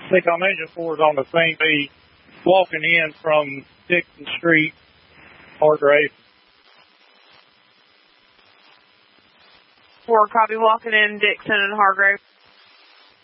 Seacom Engine 4 is on the same beat, walking in from Dixon Street, Hargrave. 4, copy, walking in Dixon and Hargrave.